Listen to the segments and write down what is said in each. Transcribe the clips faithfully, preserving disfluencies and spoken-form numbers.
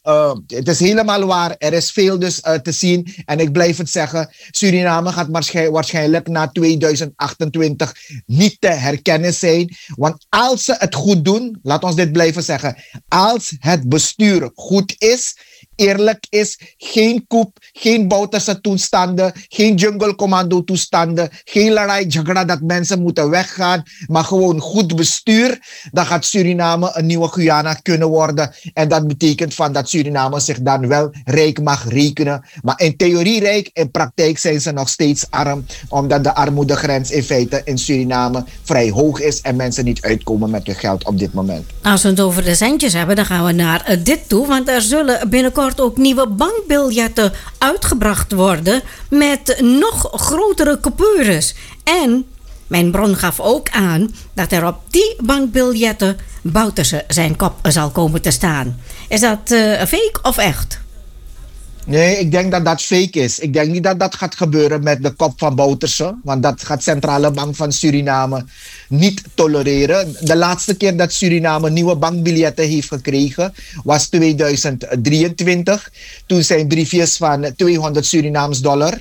uh, het is helemaal waar. Er is veel dus uh, te zien. En ik blijf het zeggen. Suriname gaat waarschijnlijk na tweeduizend achtentwintig niet te herkennen zijn. Want als ze het goed doen, laat ons dit blijven zeggen. Als het bestuur goed is, eerlijk is, geen coup, geen Bouterse toestanden, geen jungle commando toestanden, geen Larai Jagra dat mensen moeten weggaan, maar gewoon goed bestuur, dan gaat Suriname een nieuwe Guyana kunnen worden. En dat betekent van dat Suriname zich dan wel rijk mag rekenen. Maar in theorie rijk, in praktijk zijn ze nog steeds arm, omdat de armoedegrens in feite in Suriname vrij hoog is en mensen niet uitkomen met hun geld op dit moment. Als we het over de centjes hebben, dan gaan we naar uh, dit toe, want er zullen binnenkort ook nieuwe bankbiljetten uitgebracht worden met nog grotere coupures. En mijn bron gaf ook aan dat er op die bankbiljetten Bouterse zijn kop zal komen te staan. Is dat uh, fake of echt? Nee, ik denk dat dat fake is. Ik denk niet dat dat gaat gebeuren met de kop van Bouterse. Want dat gaat Centrale Bank van Suriname niet tolereren. De laatste keer dat Suriname nieuwe bankbiljetten heeft gekregen was tweeduizend drieëntwintig. Toen zijn briefjes van tweehonderd Surinaams dollar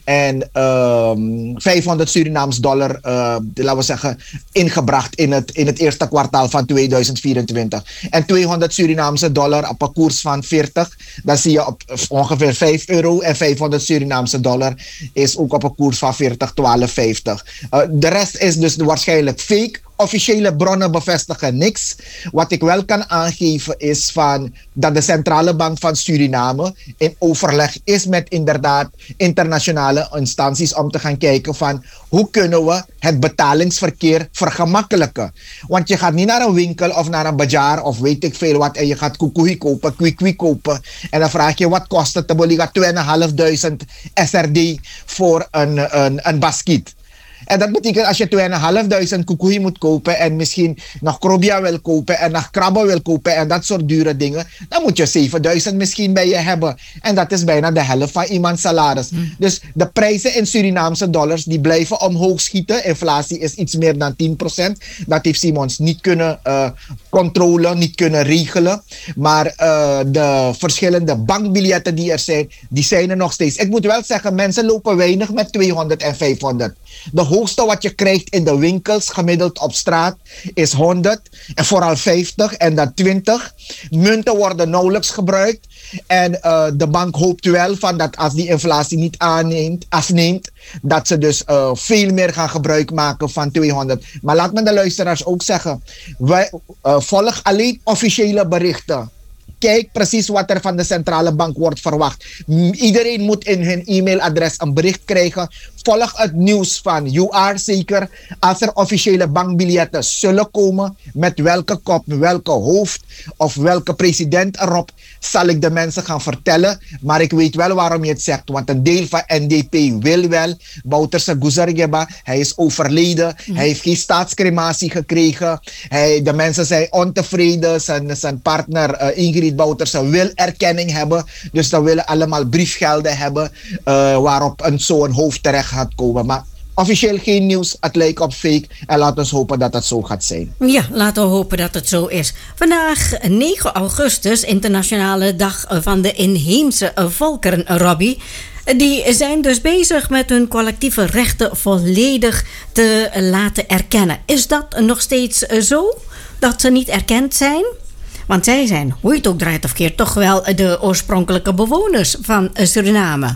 en um, vijfhonderd Surinaams dollar, uh, laten we zeggen, ingebracht in het, in het eerste kwartaal van tweeduizend vierentwintig. En tweehonderd Surinaamse dollar op een koers van veertig, dan zie je op ongeveer vijf euro. En vijfhonderd Surinaamse dollar is ook op een koers van veertig, twaalf vijftig. Uh, de rest is dus waarschijnlijk fake. Officiële bronnen bevestigen niks. Wat ik wel kan aangeven is van dat de Centrale Bank van Suriname in overleg is met inderdaad internationale instanties om te gaan kijken van hoe kunnen we het betalingsverkeer vergemakkelijken. Want je gaat niet naar een winkel of naar een bazaar of weet ik veel wat en je gaat koekoei kopen, kwikwi kopen en dan vraag je wat kost het? Dan gaat tweeduizend vijfhonderd S R D voor een, een, een basket. En dat betekent als je tweeduizend vijfhonderd koekoei moet kopen en misschien nog krobia wil kopen en nog krabben wil kopen en dat soort dure dingen, dan moet je zevenduizend misschien bij je hebben. En dat is bijna de helft van iemands salaris. Mm. Dus de prijzen in Surinaamse dollars die blijven omhoog schieten. Inflatie is iets meer dan tien procent. Dat heeft Simons niet kunnen uh, controleren, niet kunnen regelen. Maar uh, de verschillende bankbiljetten die er zijn, die zijn er nog steeds. Ik moet wel zeggen, mensen lopen weinig met tweehonderd en vijfhonderd. De hoogste wat je krijgt in de winkels, gemiddeld op straat, is honderd en vooral vijftig en dan twintig. Munten worden nauwelijks gebruikt. En uh, de bank hoopt wel van dat als die inflatie niet aanneemt, afneemt, dat ze dus uh, veel meer gaan gebruik maken van tweehonderd. Maar laat me de luisteraars ook zeggen, wij uh, volg alleen officiële berichten. Kijk precies wat er van de centrale bank wordt verwacht. Iedereen moet in hun e-mailadres een bericht krijgen. Volg het nieuws van U R zeker. Als er officiële bankbiljetten zullen komen, met welke kop, welke hoofd of welke president erop, zal ik de mensen gaan vertellen. Maar ik weet wel waarom je het zegt. Want een deel van N D P wil wel. Bouterse Guzargeba, hij is overleden. Mm. Hij heeft geen staatscrematie gekregen. Hij, de mensen zijn ontevreden. Zijn, zijn partner uh, Ingrid Bouterse wil erkenning hebben. Dus dan willen allemaal briefgelden hebben uh, waarop een zo'n hoofd terecht gaat komen. Maar officieel geen nieuws, het lijkt op fake. En laten we hopen dat het zo gaat zijn. Ja, laten we hopen dat het zo is. Vandaag negen augustus, internationale dag van de inheemse volkeren, Robbie. Die zijn dus bezig met hun collectieve rechten volledig te laten erkennen. Is dat nog steeds zo? Dat ze niet erkend zijn? Want zij zijn, hoe je het ook draait of keert, toch wel de oorspronkelijke bewoners van Suriname.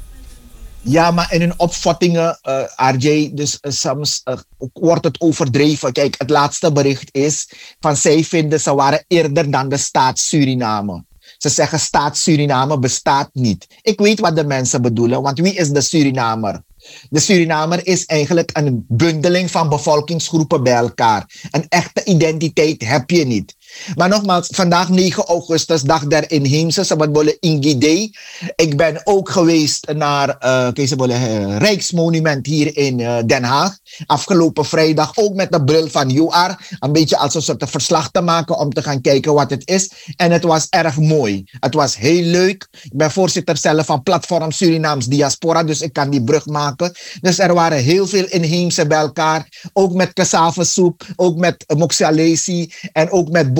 Ja, maar in hun opvattingen, uh, R J, dus uh, soms uh, wordt het overdreven. Kijk, het laatste bericht is van zij vinden ze waren eerder dan de staat Suriname. Ze zeggen staat Suriname bestaat niet. Ik weet wat de mensen bedoelen, want wie is de Surinamer? De Surinamer is eigenlijk een bundeling van bevolkingsgroepen bij elkaar. Een echte identiteit heb je niet. Maar nogmaals, vandaag negen augustus, dag der inheemse, Sabatbolle Ingidee. Ik ben ook geweest naar uh, Rijksmonument hier in uh, Den Haag. Afgelopen vrijdag ook met de bril van U R. Een beetje als een soort verslag te maken om te gaan kijken wat het is. En het was erg mooi. Het was heel leuk. Ik ben voorzitter zelf van Platform Surinaams Diaspora, dus ik kan die brug maken. Dus er waren heel veel inheemse bij elkaar. Ook met cassave soep, ook met moxialesi en ook met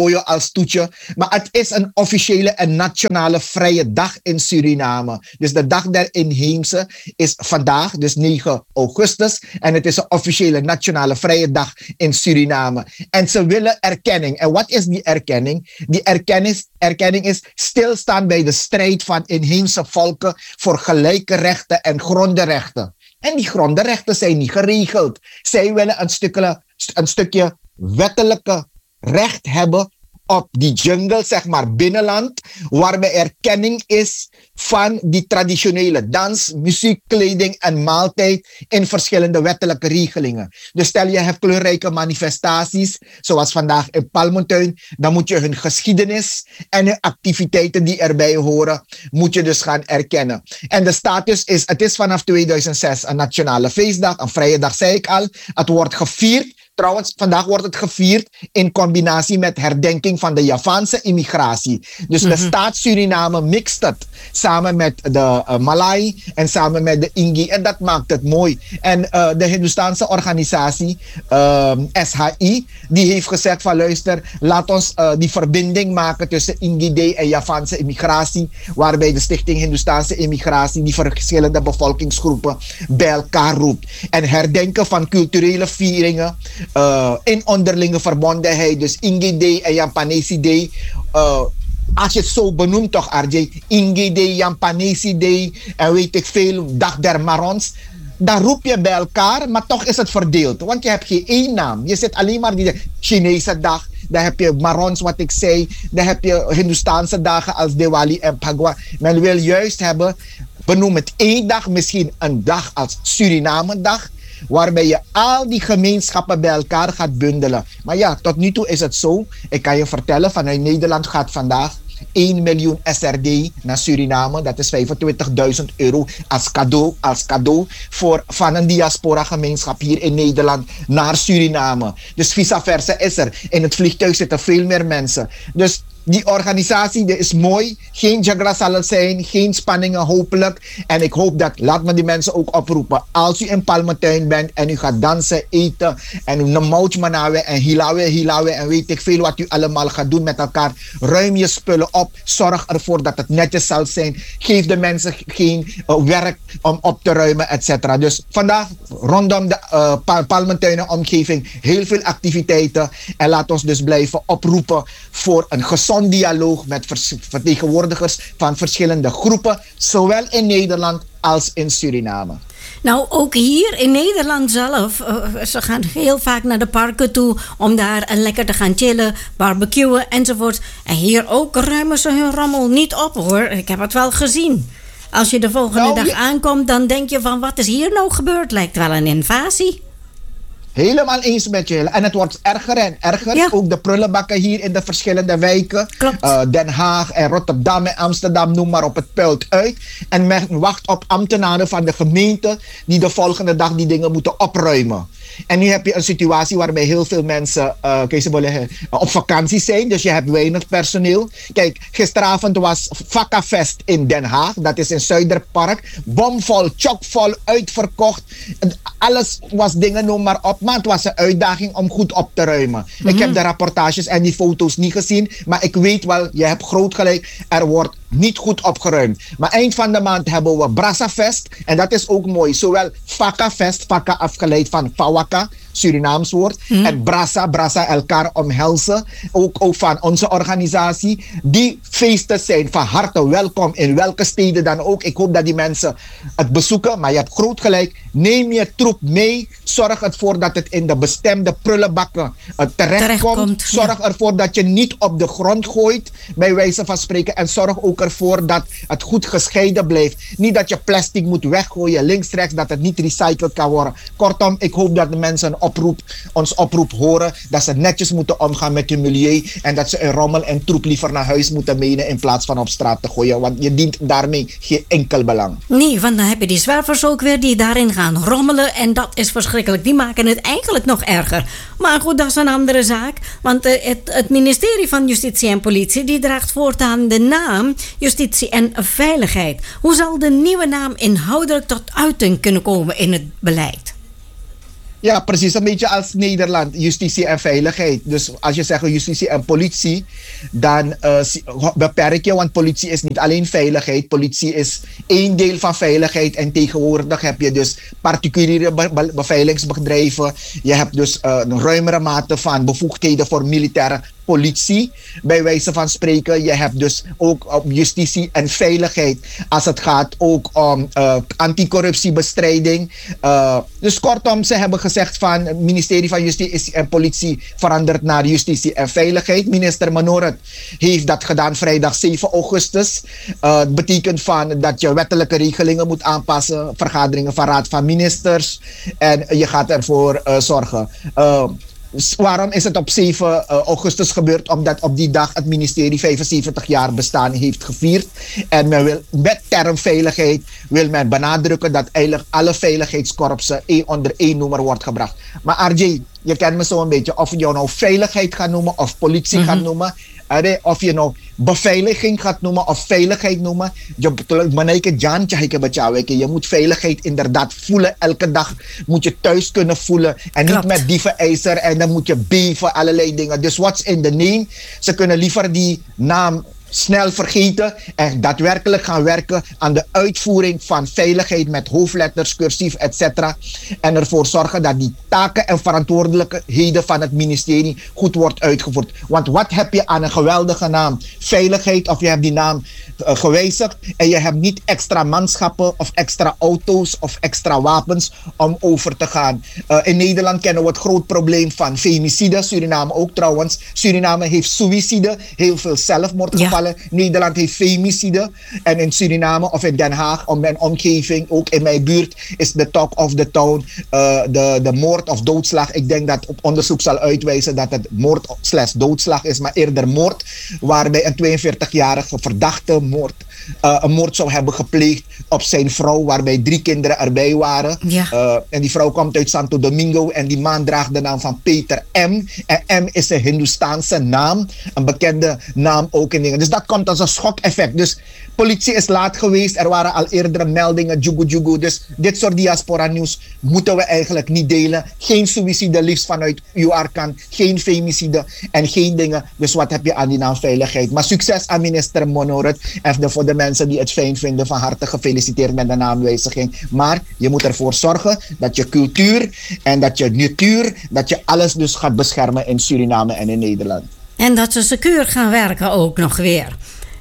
Boyo als toetje. Maar het is een officiële en nationale vrije dag in Suriname. Dus de dag der inheemse is vandaag, dus negen augustus. En het is een officiële nationale vrije dag in Suriname. En ze willen erkenning. En wat is die erkenning? Die erkenning, erkenning is stilstaan bij de strijd van inheemse volken voor gelijke rechten en grondenrechten. En die grondenrechten zijn niet geregeld. Zij willen een stukje, een stukje wettelijke recht hebben op die jungle, zeg maar binnenland, waarbij erkenning is van die traditionele dans, muziek, kleding en maaltijd in verschillende wettelijke regelingen. Dus stel je hebt kleurrijke manifestaties, zoals vandaag in Palmontuin, dan moet je hun geschiedenis en hun activiteiten die erbij horen, moet je dus gaan erkennen. En de status is, het is vanaf tweeduizend zes een nationale feestdag, een vrije dag zei ik al, het wordt gevierd. Trouwens, vandaag wordt het gevierd in combinatie met herdenking van de Javaanse immigratie. Dus mm-hmm. de staat Suriname mixt het samen met de uh, Malay en samen met de Ingi. En dat maakt het mooi. En uh, de Hindoestaanse organisatie uh, S H I, die heeft gezegd van luister, laat ons uh, die verbinding maken tussen Ingi en Javaanse immigratie. Waarbij de Stichting Hindoestaanse Immigratie die verschillende bevolkingsgroepen bij elkaar roept. En herdenken van culturele vieringen. Uh, in onderlinge verbondenheid, dus Ingi Day en Jampanesi Day. Uh, als je het zo benoemt toch, R J, Ingi Day, Jampanesi Day en weet ik veel, Dag der Marons. Dan roep je bij elkaar, maar toch is het verdeeld. Want je hebt geen één naam. Je zit alleen maar die Chinese dag. Dan heb je Marons, wat ik zei. Dan heb je Hindoestaanse dagen als Diwali en Phagwa. Men wil juist hebben, benoem het één dag, misschien een dag als Suriname-dag. Waarbij je al die gemeenschappen bij elkaar gaat bundelen. Maar ja, tot nu toe is het zo. Ik kan je vertellen, vanuit Nederland gaat vandaag één miljoen S R D naar Suriname. Dat is vijfentwintigduizend euro als cadeau, als cadeau voor, van een diaspora gemeenschap hier in Nederland naar Suriname. Dus vice versa is er. In het vliegtuig zitten veel meer mensen. Dus die organisatie die is mooi. Geen jagra zal het zijn. Geen spanningen hopelijk. En ik hoop dat, laat me die mensen ook oproepen. Als u in Palmontuin bent en u gaat dansen, eten. En een moutje manawe en hilawe, hilawe. En weet ik veel wat u allemaal gaat doen met elkaar. Ruim je spullen op. Zorg ervoor dat het netjes zal zijn. Geef de mensen geen uh, werk om op te ruimen, et cetera. Dus vandaag rondom de uh, Pal- Palmontuin omgeving heel veel activiteiten. En laat ons dus blijven oproepen voor een gezond dialoog met vers- vertegenwoordigers van verschillende groepen, zowel in Nederland als in Suriname. Nou, ook hier in Nederland zelf, uh, ze gaan heel vaak naar de parken toe om daar uh, lekker te gaan chillen, barbecuen enzovoort. En hier ook ruimen ze hun rommel niet op, hoor. Ik heb het wel gezien. Als je de volgende nou, dag ja. aankomt, dan denk je van, wat is hier nou gebeurd? Lijkt wel een invasie. Helemaal eens met je. En het wordt erger en erger. Ja. Ook de prullenbakken hier in de verschillende wijken. Uh, Den Haag en Rotterdam en Amsterdam, noem maar op, het puilt uit. En men wacht op ambtenaren van de gemeente die de volgende dag die dingen moeten opruimen. En nu heb je een situatie waarbij heel veel mensen uh, uh, op vakantie zijn. Dus je hebt weinig personeel. Kijk, gisteravond was Vakafest in Den Haag. Dat is in Zuiderpark. Bomvol, chockvol, uitverkocht. Alles was dingen, noem maar op. Maar het was een uitdaging om goed op te ruimen. Mm-hmm. Ik heb de rapportages en die foto's niet gezien. Maar ik weet wel, je hebt groot gelijk. Er wordt niet goed opgeruimd. Maar eind van de maand hebben we Brassafest. En dat is ook mooi. Zowel Vakafest, Vaka afgeleid van Fawaka, Surinaams woord. Mm. En Brassa, Brassa elkaar omhelzen. Ook, ook van onze organisatie. Die feesten zijn van harte welkom in welke steden dan ook. Ik hoop dat die mensen het bezoeken. Maar je hebt groot gelijk. Neem je troep mee. Zorg ervoor dat het in de bestemde prullenbakken uh, terechtkomt. Terecht Zorg ja. ervoor dat je niet op de grond gooit, bij wijze van spreken. En zorg ook ervoor dat het goed gescheiden blijft. Niet dat je plastic moet weggooien links, rechts, dat het niet recycled kan worden. Kortom, ik hoop dat de mensen oproep, ons oproep horen dat ze netjes moeten omgaan met hun milieu en dat ze een rommel en troep liever naar huis moeten meenemen in plaats van op straat te gooien, want je dient daarmee geen enkel belang. Nee, want dan heb je die zwervers ook weer die daarin gaan rommelen en dat is verschrikkelijk. Die maken het eigenlijk nog erger. Maar goed, dat is een andere zaak, want uh, het, het ministerie van Justitie en Politie die draagt voortaan de naam Justitie en Veiligheid. Hoe zal de nieuwe naam inhoudelijk tot uiting kunnen komen in het beleid? Ja, precies. Een beetje als Nederland, justitie en veiligheid. Dus als je zegt justitie en politie, dan uh, beperk je, want politie is niet alleen veiligheid. Politie is één deel van veiligheid. En tegenwoordig heb je dus particuliere be be beveiligingsbedrijven. Je hebt dus uh, een ruimere mate van bevoegdheden voor militaire politie, bij wijze van spreken. Je hebt dus ook op justitie en veiligheid als het gaat ook om uh, anticorruptiebestrijding. Uh, dus kortom, ze hebben gezegd van het ministerie van Justitie en Politie verandert naar Justitie en Veiligheid. Minister Manoret heeft dat gedaan vrijdag zeven augustus. Uh, het betekent van dat je wettelijke regelingen moet aanpassen, vergaderingen van Raad van Ministers, en je gaat ervoor uh, zorgen. Uh, Waarom is het op zeven augustus gebeurd? Omdat op die dag het ministerie vijfenzeventig jaar bestaan heeft gevierd. En men wil met term veiligheid wil men benadrukken dat eigenlijk alle veiligheidskorpsen onder één noemer wordt gebracht. Maar R J, je kent me zo een beetje. Of je nou veiligheid gaat noemen of politie mm-hmm. gaat noemen. Of je nou beveiliging gaat noemen of veiligheid noemen. Je moet veiligheid inderdaad voelen. Elke dag moet je thuis kunnen voelen. En Klopt. Niet met dievenijzer. En dan moet je beven, allerlei dingen. Dus what's in the name? Ze kunnen liever die naam snel vergeten en daadwerkelijk gaan werken aan de uitvoering van veiligheid met hoofdletters, cursief, et cetera. En ervoor zorgen dat die taken en verantwoordelijkheden van het ministerie goed wordt uitgevoerd. Want wat heb je aan een geweldige naam? Veiligheid, of je hebt die naam uh, gewijzigd en je hebt niet extra manschappen of extra auto's of extra wapens om over te gaan. Uh, in Nederland kennen we het groot probleem van femicide. Suriname ook trouwens. Suriname heeft suïcide, heel veel zelfmoordgevallen. Ja. Nederland heeft femicide. En in Suriname of in Den Haag, om mijn omgeving, ook in mijn buurt, is de talk of the town uh, de, de moord of doodslag. Ik denk dat op onderzoek zal uitwijzen dat het moord slash doodslag is, maar eerder moord, waarbij een tweeënveertigjarige verdachte moord, uh, een moord zou hebben gepleegd op zijn vrouw, waarbij drie kinderen erbij waren. Ja. Uh, en die vrouw komt uit Santo Domingo en die man draagt de naam van Peter M. En M is een Hindoestaanse naam, een bekende naam ook in dingen. Dus dat komt als een schok-effect. Dus politie is laat geweest. Er waren al eerdere meldingen, jugu jugu. Dus dit soort diaspora nieuws moeten we eigenlijk niet delen. Geen suïcide, liefst vanuit U R kan. Geen femicide en geen dingen. Dus wat heb je aan die naam veiligheid? Maar succes aan minister Manoret. En voor de mensen die het fijn vinden, van harte gefeliciteerd met de naamwijziging. Maar je moet ervoor zorgen dat je cultuur en dat je natuur, dat je alles dus gaat beschermen in Suriname en in Nederland. En dat ze secuur gaan werken ook nog weer.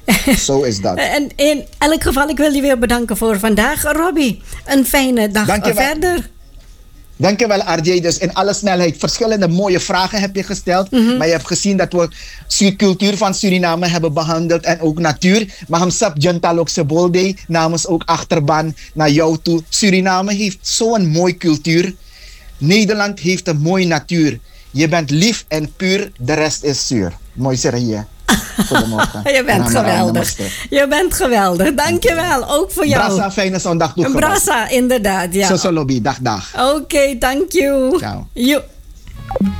Zo is dat. En in elk geval, ik wil je weer bedanken voor vandaag, Robbie. Een fijne dag verder. Dankjewel, R J. Dus in alle snelheid verschillende mooie vragen heb je gesteld. Mm-hmm. Maar je hebt gezien dat we de cultuur van Suriname hebben behandeld en ook natuur. Maar Hamsap Jantalok Sebolde namens ook achterban naar jou toe. Suriname heeft zo'n mooie cultuur. Nederland heeft een mooie natuur. Je bent lief en puur, de rest is zuur. Mooi zeggen hier. Goedemorgen. Je bent geweldig. Je bent geweldig. Dankjewel. Ook voor jou. Brassa, fijne zondag toegebracht. Brassa, inderdaad. Ja. Soso lobby, dag dag. Oké, okay, thank you. Ciao. You.